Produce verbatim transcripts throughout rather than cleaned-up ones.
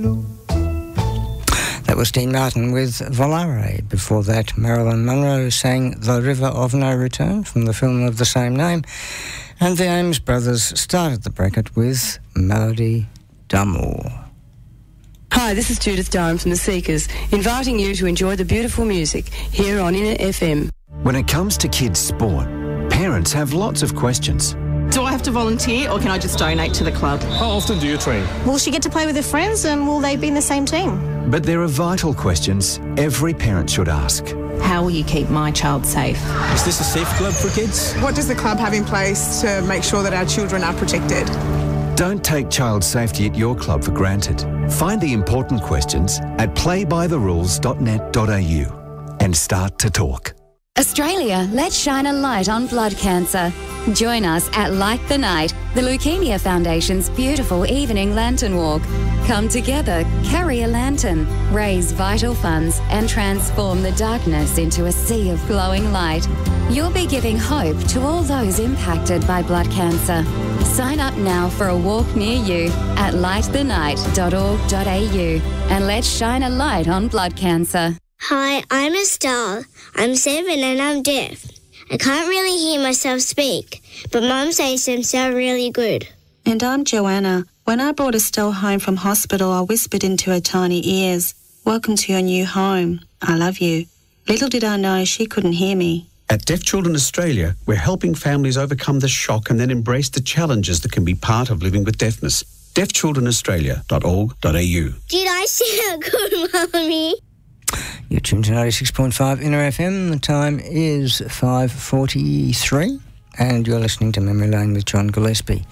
That was Dean Martin with Volare. Before that, Marilyn Monroe sang The River of No Return from the film of the same name. And the Ames brothers started the bracket with Melody d'Amour. Hi, this is Judith Durham from The Seekers, inviting you to enjoy the beautiful music here on Inner F M. When it comes to kids' sport, parents have lots of questions. Do I have to volunteer or can I just donate to the club? How often do you train? Will she get to play with her friends and will they be in the same team? But there are vital questions every parent should ask. How will you keep my child safe? Is this a safe club for kids? What does the club have in place to make sure that our children are protected? Don't take child safety at your club for granted. Find the important questions at play by the rules dot net dot a u and start to talk. Australia, let's shine a light on blood cancer. Join us at Light the Night, the Leukemia Foundation's beautiful evening lantern walk. Come together, carry a lantern, raise vital funds and transform the darkness into a sea of glowing light. You'll be giving hope to all those impacted by blood cancer. Sign up now for a walk near you at light the night dot org dot a u and let's shine a light on blood cancer. Hi, I'm Estelle. I'm seven and I'm deaf. I can't really hear myself speak, but Mum says them sound really good. And I'm Joanna. When I brought Estelle home from hospital, I whispered into her tiny ears, "Welcome to your new home. I love you." Little did I know she couldn't hear me. At Deaf Children Australia, we're helping families overcome the shock and then embrace the challenges that can be part of living with deafness. deaf children australia dot org dot a u. Did I sound good, Mummy? You're tuned to ninety-six point five Inner F M. The time is five forty-three and you're listening to Memory Lane with John Gillespie.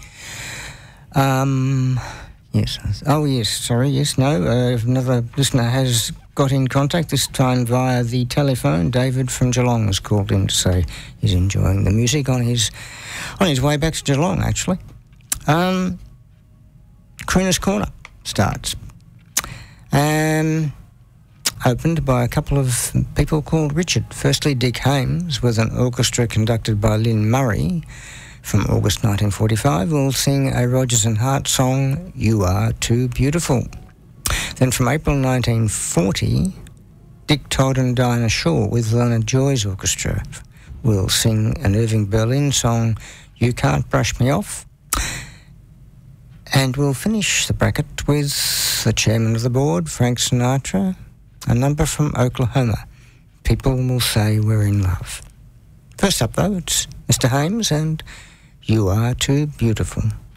Um, yes. Oh, yes. Sorry. Yes. No. Uh, another listener has got in contact, this time via the telephone. David from Geelong has called in to say he's enjoying the music on his on his way back to Geelong, actually. Um, Crooner's Corner starts. Um... Opened by a couple of people called Richard. Firstly, Dick Hames, with an orchestra conducted by Lynn Murray from August nineteen forty-five, will sing a Rodgers and Hart song, You Are Too Beautiful. Then from April nineteen forty, Dick Todd and Dinah Shaw with Leonard Joy's orchestra will sing an Irving Berlin song, You Can't Brush Me Off. And we'll finish the bracket with the chairman of the board, Frank Sinatra, a number from Oklahoma. People will say we're in love. First up, though, it's Mister Hames and You Are Too Beautiful.